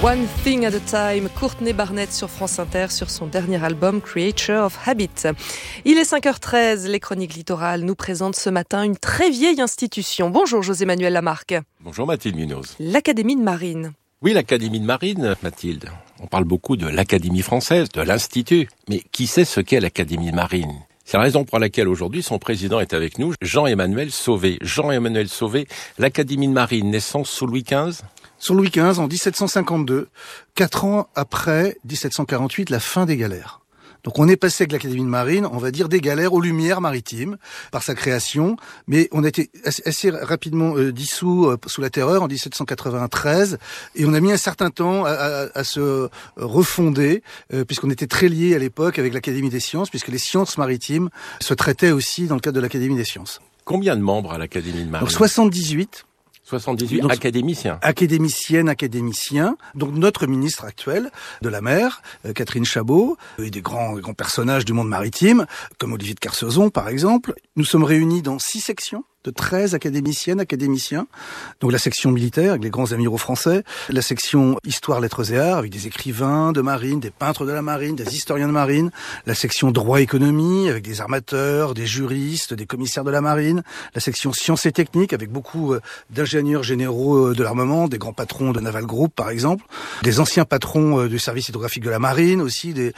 One Thing at a Time, Courtney Barnett sur France Inter sur son dernier album Creature of Habit. Il est 5h13, les Chroniques Littorales nous présentent ce matin une très vieille institution. Bonjour José-Manuel Lamarque. Bonjour Mathilde Munoz. L'Académie de Marine. Oui, l'Académie de Marine, Mathilde. On parle beaucoup de l'Académie française, de l'Institut. Mais qui sait ce qu'est l'Académie de Marine ? C'est la raison pour laquelle aujourd'hui son président est avec nous, Jean-Emmanuel Sauvé. Jean-Emmanuel Sauvé, l'Académie de Marine, naissance sous Louis XV ? Sous Louis XV, en 1752, 4 ans après 1748, la fin des galères. Donc on est passé avec l'Académie de Marine, on va dire, des galères aux Lumières maritimes par sa création, mais on a été assez rapidement dissous sous la Terreur en 1793, et on a mis un certain temps à se refonder, puisqu'on était très liés à l'époque avec l'Académie des sciences, puisque les sciences maritimes se traitaient aussi dans le cadre de l'Académie des sciences. Combien de membres à l'Académie de Marine ? Donc 78. 78 donc, académiciens. Académiciens. Donc notre ministre actuel de la mer, Catherine Chabot, et des grands personnages du monde maritime, comme Olivier de Kersauzon par exemple. Nous sommes réunis dans 6 sections de 13 académiciennes, académiciens. Donc la section militaire avec les grands amiraux français, la section histoire, lettres et arts avec des écrivains de marine, des peintres de la marine, des historiens de marine, la section droit économie avec des armateurs, des juristes, des commissaires de la marine, la section sciences et techniques avec beaucoup d'ingénieurs généraux de l'armement, des grands patrons de Naval Group par exemple, des anciens patrons du service hydrographique de la marine aussi, le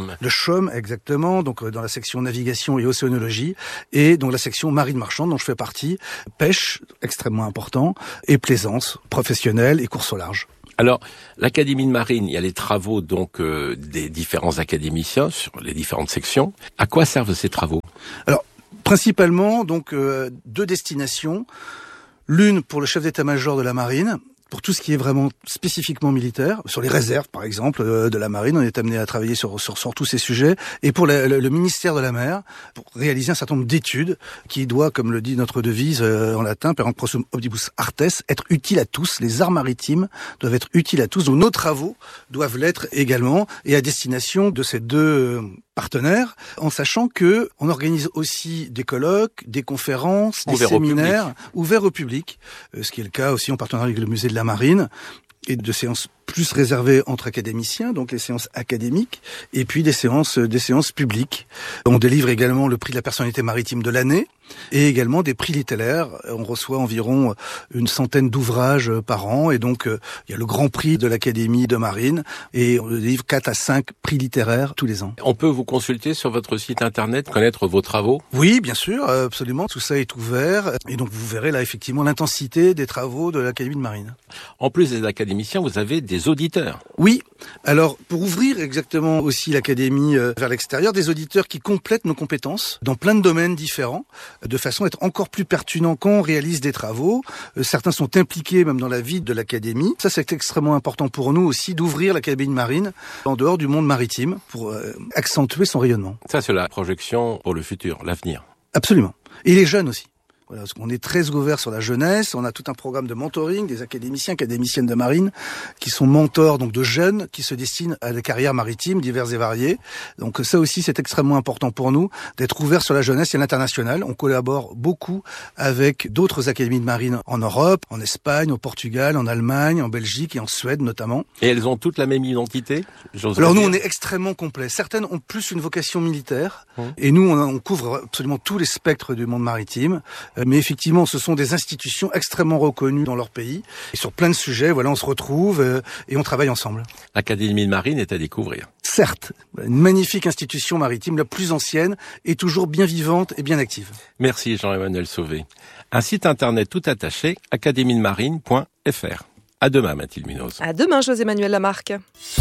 CHOM exactement, donc dans la section navigation et océanologie, et donc la section marine marchande dont je fais partie, pêche, extrêmement important, et plaisance professionnelle et course au large. Alors, l'Académie de Marine, il y a les travaux donc des différents académiciens sur les différentes sections. À quoi servent ces travaux ? Alors, principalement, donc 2 destinations. L'une pour le chef d'état-major de la marine, pour tout ce qui est vraiment spécifiquement militaire, sur les réserves par exemple de la marine, on est amené à travailler sur tous ces sujets, et pour le ministère de la mer, pour réaliser un certain nombre d'études qui doit, comme le dit notre devise en latin, per prossum omnibus artes, être utile à tous. Les arts maritimes doivent être utiles à tous, donc nos travaux doivent l'être également, et à destination de ces 2 partenaires, en sachant que on organise aussi des colloques, des conférences, des séminaires ouverts au public, ce qui est le cas aussi en partenariat avec le musée de la Marine, et de séances plus réservées entre académiciens, donc les séances académiques, et puis des séances publiques. On délivre également le prix de la personnalité maritime de l'année, et également des prix littéraires. On reçoit environ une centaine d'ouvrages par an, et donc il y a le grand prix de l'Académie de Marine, et on délivre 4 à 5 prix littéraires tous les ans. On peut vous consulter sur votre site internet, connaître vos travaux ? Oui, bien sûr, absolument, tout ça est ouvert, et donc vous verrez là effectivement l'intensité des travaux de l'Académie de Marine. En plus des académiciens, vous avez des auditeurs. Oui, alors pour ouvrir exactement aussi l'Académie vers l'extérieur, des auditeurs qui complètent nos compétences dans plein de domaines différents, de façon à être encore plus pertinent quand on réalise des travaux. Certains sont impliqués même dans la vie de l'Académie. Ça, c'est extrêmement important pour nous aussi d'ouvrir l'Académie de Marine en dehors du monde maritime pour accentuer son rayonnement. Ça, c'est la projection pour le futur, l'avenir. Absolument. Et les jeunes aussi. Voilà, parce qu'on est très ouvert sur la jeunesse, on a tout un programme de mentoring, des académiciens, académiciennes de marine, qui sont mentors donc de jeunes qui se destinent à des carrières maritimes diverses et variées. Donc ça aussi c'est extrêmement important pour nous, d'être ouvert sur la jeunesse et l'international. On collabore beaucoup avec d'autres académies de marine en Europe, en Espagne, au Portugal, en Allemagne, en Belgique et en Suède notamment. Et elles ont toutes la même identité ? Alors nous on est extrêmement complet. Certaines ont plus une vocation militaire, et nous on couvre absolument tous les spectres du monde maritime. Mais effectivement, ce sont des institutions extrêmement reconnues dans leur pays. Et sur plein de sujets, voilà, on se retrouve et on travaille ensemble. L'Académie de Marine est à découvrir. Certes, une magnifique institution maritime, la plus ancienne, et toujours bien vivante et bien active. Merci Jean-Emmanuel Sauvé. Un site internet tout attaché, academiedemarine.fr. À demain Mathilde Munoz. À demain José-Manuel Lamarque.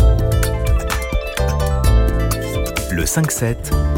Le 5-7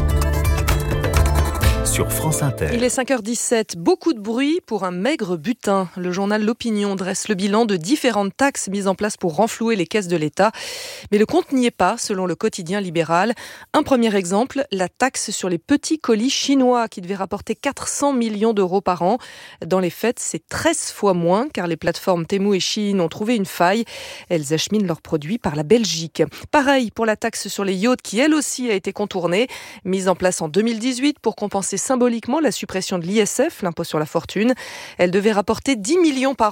sur France Inter. Il est 5h17. Beaucoup de bruit pour un maigre butin. Le journal L'Opinion dresse le bilan de différentes taxes mises en place pour renflouer les caisses de l'État. Mais le compte n'y est pas, selon le quotidien libéral. Un premier exemple, la taxe sur les petits colis chinois qui devait rapporter 400 millions d'euros par an. Dans les faits, c'est 13 fois moins car les plateformes Temu et Shein ont trouvé une faille. Elles acheminent leurs produits par la Belgique. Pareil pour la taxe sur les yachts qui, elle aussi, a été contournée. Mise en place en 2018 pour compenser symboliquement la suppression de l'ISF, l'impôt sur la fortune. Elle devait rapporter 10 millions par an.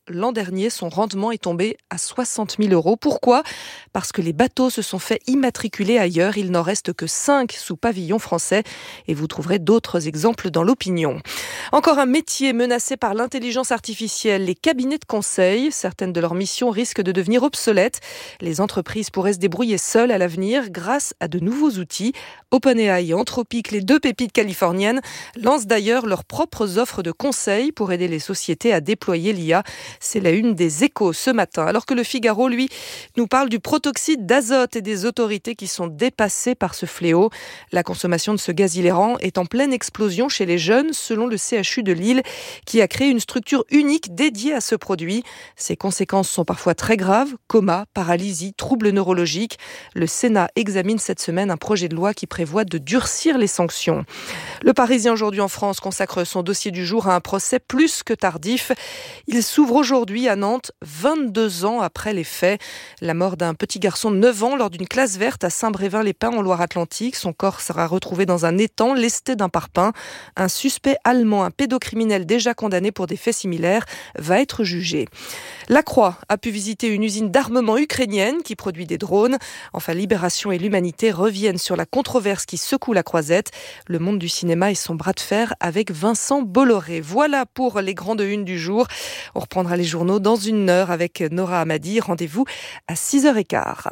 L'an dernier, son rendement est tombé à 60 000 €. Pourquoi ? Parce que les bateaux se sont fait immatriculer ailleurs. Il n'en reste que 5 sous pavillon français. Et vous trouverez d'autres exemples dans l'opinion. Encore un métier menacé par l'intelligence artificielle, les cabinets de conseil. Certaines de leurs missions risquent de devenir obsolètes. Les entreprises pourraient se débrouiller seules à l'avenir grâce à de nouveaux outils. OpenAI et Anthropic, les 2 pépites californiennes, lancent d'ailleurs leurs propres offres de conseil pour aider les sociétés à déployer l'IA. C'est la une des Échos ce matin. Alors que le Figaro, lui, nous parle du protoxyde d'azote et des autorités qui sont dépassées par ce fléau. La consommation de ce gaz hilérant est en pleine explosion chez les jeunes, selon le CHU de Lille, qui a créé une structure unique dédiée à ce produit. Ses conséquences sont parfois très graves, coma, paralysie, troubles neurologiques. Le Sénat examine cette semaine un projet de loi qui prévoit de durcir les sanctions. Le Parisien aujourd'hui en France consacre son dossier du jour à un procès plus que tardif. Il s'ouvre aujourd'hui à Nantes, 22 ans après les faits. La mort d'un petit garçon de 9 ans lors d'une classe verte à Saint-Brévin-les-Pins en Loire-Atlantique. Son corps sera retrouvé dans un étang lesté d'un parpaing. Un suspect allemand, un pédocriminel déjà condamné pour des faits similaires, va être jugé. La Croix a pu visiter une usine d'armement ukrainienne qui produit des drones. Enfin, Libération et l'Humanité reviennent sur la controverse qui secoue la Croisette. Le monde du cinéma et son bras de fer avec Vincent Bolloré. Voilà pour les grandes unes du jour. On reprendra les journaux dans 1 heure avec Nora Hamadi. Rendez-vous à 6h15.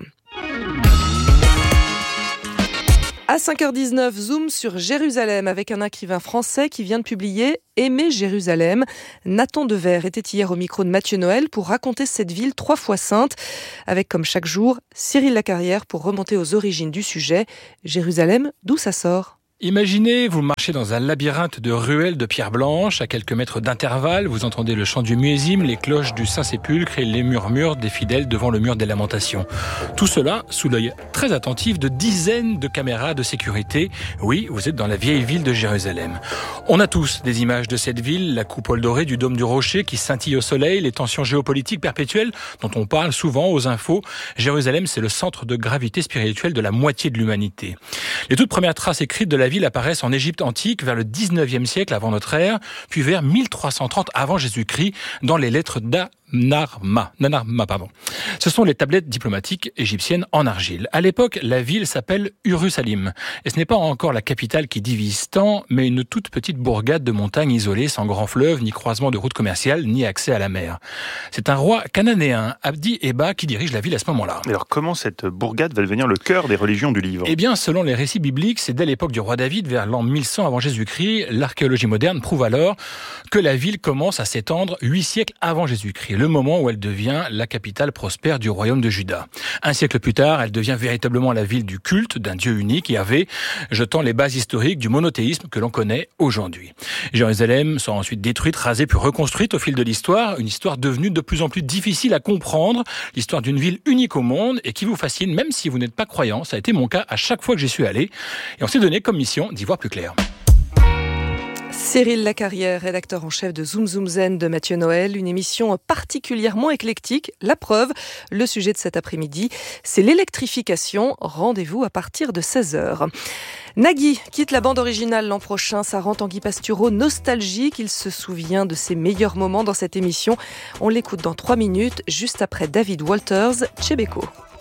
À 5h19, zoom sur Jérusalem avec un écrivain français qui vient de publier « Aimer Jérusalem ». Nathan Dever était hier au micro de Mathieu Noël pour raconter cette ville 3 fois sainte, avec comme chaque jour Cyril Lacarrière pour remonter aux origines du sujet. Jérusalem, d'où ça sort ? Imaginez, vous marchez dans un labyrinthe de ruelles de pierre blanche, à quelques mètres d'intervalle, vous entendez le chant du muezzin, les cloches du Saint-Sépulcre et les murmures des fidèles devant le mur des lamentations. Tout cela sous l'œil très attentif de dizaines de caméras de sécurité. Oui, vous êtes dans la vieille ville de Jérusalem. On a tous des images de cette ville, la coupole dorée du dôme du rocher qui scintille au soleil, les tensions géopolitiques perpétuelles dont on parle souvent aux infos. Jérusalem, c'est le centre de gravité spirituelle de la moitié de l'humanité. Les toutes premières traces écrites de la ville apparaissent en Égypte antique vers le 19e siècle avant notre ère, puis vers 1330 avant Jésus-Christ dans les lettres Nanarma. Ce sont les tablettes diplomatiques égyptiennes en argile. À l'époque, la ville s'appelle Urusalim. Et ce n'est pas encore la capitale qui divise tant, mais une toute petite bourgade de montagne isolée, sans grand fleuve, ni croisement de route commerciale, ni accès à la mer. C'est un roi cananéen, Abdi Eba, qui dirige la ville à ce moment-là. Alors comment cette bourgade va devenir le cœur des religions du livre ? Eh bien, selon les récits bibliques, c'est dès l'époque du roi David, vers l'an 1100 avant Jésus-Christ. L'archéologie moderne prouve alors que la ville commence à s'étendre 8 siècles avant Jésus-Christ, le moment où elle devient la capitale prospère du royaume de Juda. Un siècle plus tard, elle devient véritablement la ville du culte d'un Dieu unique, Yahvé, jetant les bases historiques du monothéisme que l'on connaît aujourd'hui. Jérusalem sera ensuite détruite, rasée puis reconstruite au fil de l'histoire, une histoire devenue de plus en plus difficile à comprendre, l'histoire d'une ville unique au monde et qui vous fascine même si vous n'êtes pas croyant. Ça a été mon cas à chaque fois que j'y suis allé et on s'est donné comme mission d'y voir plus clair. Cyril Lacarrière, rédacteur en chef de Zoom Zoom Zen de Mathieu Noël, une émission particulièrement éclectique. La preuve, le sujet de cet après-midi, c'est l'électrification. Rendez-vous à partir de 16h. Nagui quitte la bande originale l'an prochain. Ça rend Tanguy Pastureau nostalgique. Il se souvient de ses meilleurs moments dans cette émission. On l'écoute dans 3 minutes, juste après David Walters, Chebeko.